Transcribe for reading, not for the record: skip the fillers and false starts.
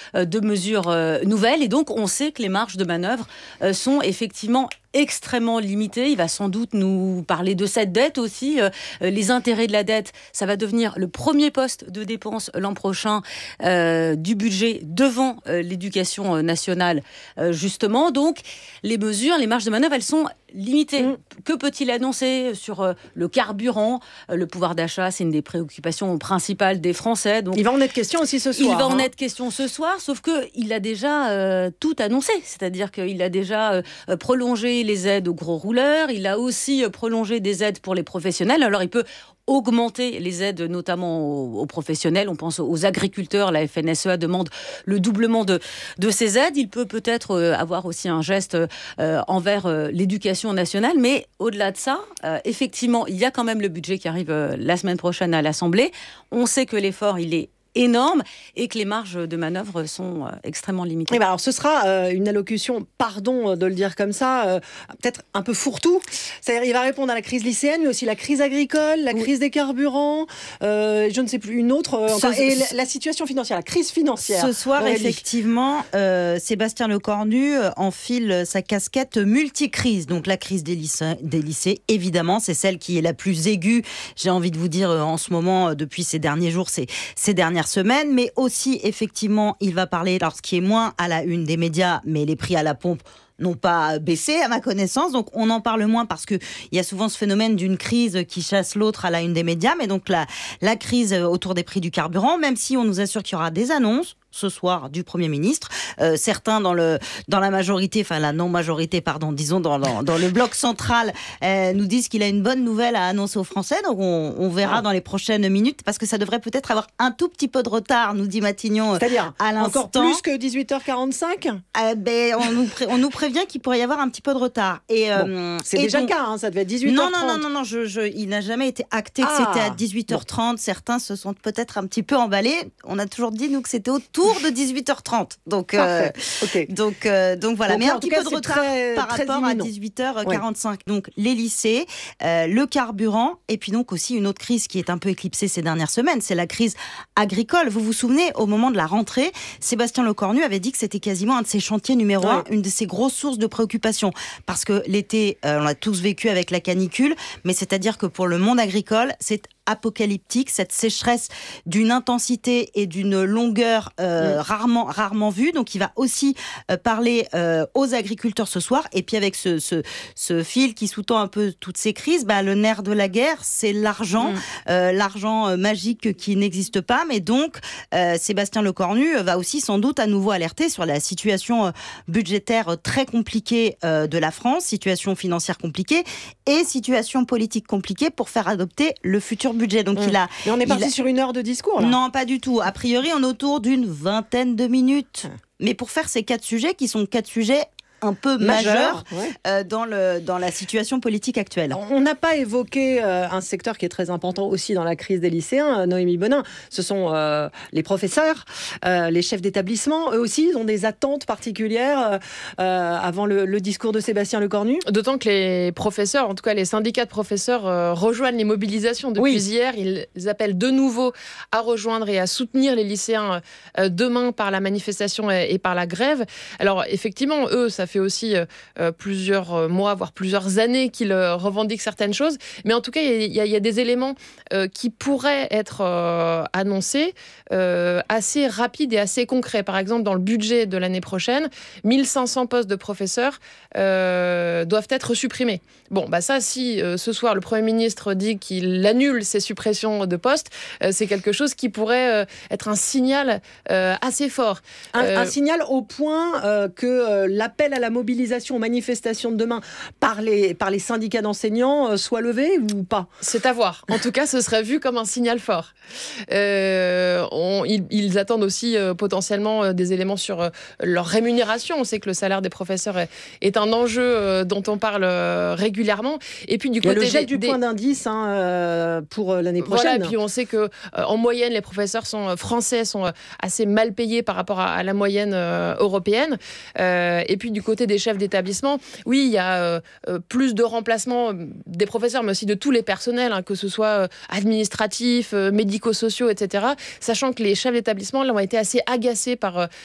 de mesures nouvelles. Et donc, on sait que les marges de manœuvre sont effectivement extrêmement limité. Il va sans doute nous parler de cette dette aussi. Les intérêts de la dette, ça va devenir le premier poste de dépense l'an prochain du budget devant l'éducation nationale, justement. Donc, les mesures, les marges de manœuvre, elles sont limitées. Que peut-il annoncer sur le carburant? Le pouvoir d'achat, c'est une des préoccupations principales des Français. Donc, il va en être question aussi ce soir. Il va en être question ce soir, sauf qu'il a déjà tout annoncé. C'est-à-dire qu'il a déjà prolongé les aides aux gros rouleurs. Il a aussi prolongé des aides pour les professionnels. Alors, il peut augmenter les aides, notamment aux professionnels. On pense aux agriculteurs. La FNSEA demande le doublement de ces aides. Il peut peut-être avoir aussi un geste envers l'éducation nationale. Mais au-delà de ça, effectivement, il y a quand même le budget qui arrive la semaine prochaine à l'Assemblée. On sait que l'effort, il est énorme et que les marges de manœuvre sont extrêmement limitées. Et ben alors ce sera une allocution, pardon de le dire comme ça, peut-être un peu fourre-tout. C'est-à-dire il va répondre à la crise lycéenne, mais aussi la crise agricole, la crise des carburants, je ne sais plus, une autre, et la situation financière, la crise financière. Ce soir, effectivement, Sébastien Lecornu enfile sa casquette multicrise. Donc la crise des lycées, évidemment, c'est celle qui est la plus aiguë, j'ai envie de vous dire, en ce moment, depuis ces derniers jours, ces dernières semaines, mais aussi, effectivement, il va parler, alors ce qui est moins à la une des médias, mais les prix à la pompe n'ont pas baissé à ma connaissance, donc on en parle moins parce qu'il y a souvent ce phénomène d'une crise qui chasse l'autre à la une des médias, mais donc la crise autour des prix du carburant, même si on nous assure qu'il y aura des annonces ce soir du Premier ministre. Certains dans la majorité, enfin la non-majorité, pardon, disons dans le bloc central, nous disent qu'il a une bonne nouvelle à annoncer aux Français. Donc on verra dans les prochaines minutes, parce que ça devrait peut-être avoir un tout petit peu de retard, nous dit Matignon. C'est-à-dire à l'instant. Encore plus que 18h45 on nous prévient qu'il pourrait y avoir un petit peu de retard. Et, c'est déjà le cas, ça devait être 18h30. Non, il n'a jamais été acté que c'était à 18h30. Certains se sont peut-être un petit peu emballés. On a toujours dit, nous, que c'était autour de 18h30. Donc voilà. Donc, mais un petit peu de retard par rapport à 18h45. Ouais. Donc les lycées, le carburant, et puis donc aussi une autre crise qui est un peu éclipsée ces dernières semaines, c'est la crise agricole. Vous vous souvenez, au moment de la rentrée, Sébastien Lecornu avait dit que c'était quasiment un de ses chantiers numéro 1, une de ses grosses sources de préoccupation. Parce que l'été, on l'a tous vécu avec la canicule, mais c'est-à-dire que pour le monde agricole, c'est apocalyptique, cette sécheresse d'une intensité et d'une longueur rarement vue. Donc il va aussi parler aux agriculteurs ce soir. Et puis avec ce fil qui sous-tend un peu toutes ces crises, le nerf de la guerre, c'est l'argent. L'argent magique qui n'existe pas. Mais donc Sébastien Lecornu va aussi sans doute à nouveau alerter sur la situation budgétaire très compliquée de la France, situation financière compliquée et situation politique compliquée pour faire adopter le futur budget. Donc Mais on est parti sur une heure de discours, là. Non, pas du tout. A priori, on est autour d'une vingtaine de minutes. Mais pour faire ces 4 sujets, qui sont 4 sujets un peu majeur dans la situation politique actuelle. On n'a pas évoqué un secteur qui est très important aussi dans la crise des lycéens, Noémie Bonin. Ce sont les professeurs, les chefs d'établissement. Eux aussi, ils ont des attentes particulières avant le discours de Sébastien Lecornu. D'autant que les professeurs, en tout cas les syndicats de professeurs, rejoignent les mobilisations depuis hier. Ils appellent de nouveau à rejoindre et à soutenir les lycéens demain par la manifestation et par la grève. Alors effectivement, eux, ça fait aussi plusieurs mois, voire plusieurs années qu'ils revendiquent certaines choses. Mais en tout cas, il y a des éléments qui pourraient être annoncés assez rapides et assez concrets. Par exemple, dans le budget de l'année prochaine, 1500 postes de professeurs doivent être supprimés. Bon, ça, si ce soir, le Premier ministre dit qu'il annule ces suppressions de postes, c'est quelque chose qui pourrait être un signal assez fort. Un signal au point que l'appel à la mobilisation, aux manifestations de demain par les syndicats d'enseignants soit levé ou pas? C'est à voir. En tout cas, ce serait vu comme un signal fort. Ils attendent aussi potentiellement des éléments sur leur rémunération. On sait que le salaire des professeurs est un enjeu dont on parle régulièrement. Et puis du côté le gel du point d'indice pour l'année prochaine. Voilà, et puis on sait que en moyenne, les professeurs français sont assez mal payés par rapport à la moyenne européenne. Et puis du côté des chefs d'établissement, oui, il y a plus de remplacements des professeurs, mais aussi de tous les personnels, que ce soit administratifs, médico-sociaux, etc. Sachant que les chefs d'établissement là, ont été assez agacés par